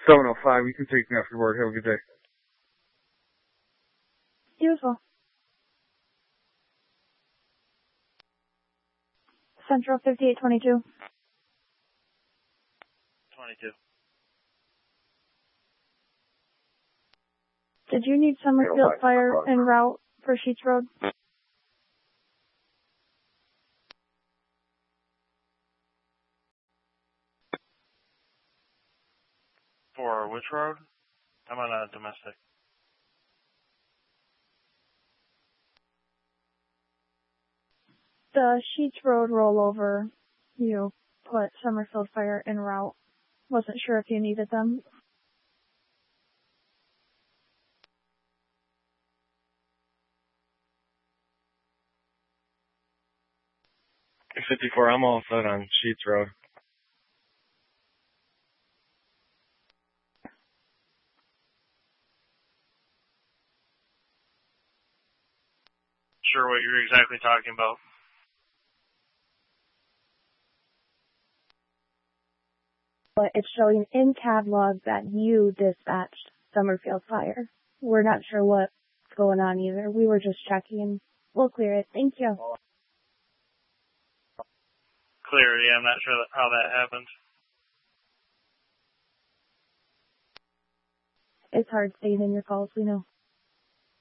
7:05. You can take me after work. Have a good day. You as well. Central 5822. 22. Did you need Summerfield Fire en route for Sheets Road? For which road? I'm on a domestic. The Sheets Road rollover, you put Summerfield Fire en route. Wasn't sure if you needed them. $54, I'm all set on Sheets Road. Sure what you're exactly talking about. But it's showing in catalog that you dispatched Summerfield Fire. We're not sure what's going on either. We were just checking. We'll clear it. Thank you. Clear, yeah, I'm not sure how that happened. It's hard staying in your calls, we know.